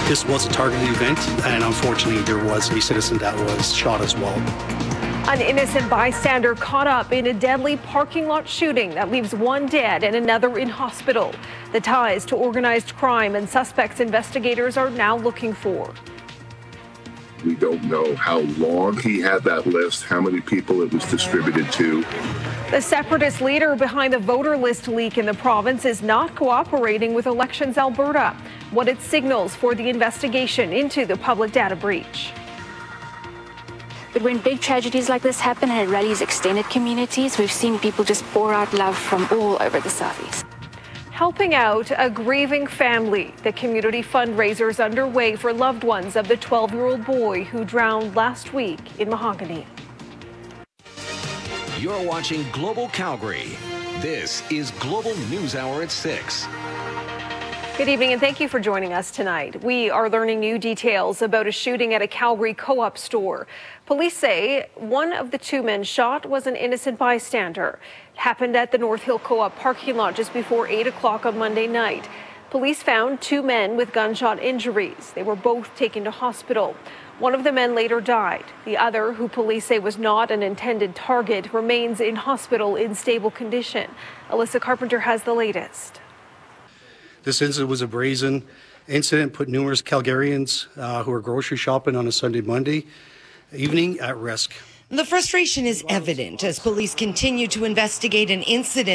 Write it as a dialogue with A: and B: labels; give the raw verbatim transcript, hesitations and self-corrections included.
A: This was a targeted event, and unfortunately there was a citizen that was shot as well.
B: An innocent bystander caught up in a deadly parking lot shooting that leaves one dead and another in hospital. The ties to organized crime and suspects investigators are now looking for.
C: We don't know how long he had that list, how many people it was distributed to.
B: The separatist leader behind the voter list leak in the province is not cooperating with Elections Alberta. What it signals for the investigation into the public data breach.
D: But when big tragedies like this happen and it rallies extended communities, we've seen people just pour out love from all over the southeast.
B: Helping out a grieving family. The community fundraiser is underway for loved ones of the twelve-year-old boy who drowned last week in Mahogany.
E: You're watching Global Calgary. This is Global News Hour at six.
B: Good evening and thank you for joining us tonight. We are learning new details about a shooting at a Calgary Co-op store. Police say one of the two men shot was an innocent bystander. It happened at the North Hill Co-op parking lot just before eight o'clock on Monday night. Police found two men with gunshot injuries. They were both taken to hospital. One of the men later died. The other, who police say was not an intended target, remains in hospital in stable condition. Alyssa Carpenter has the latest.
A: This incident was a brazen incident, put numerous Calgarians uh, who are grocery shopping on a Sunday, Monday evening at risk.
F: The frustration is evident as police continue to investigate an incident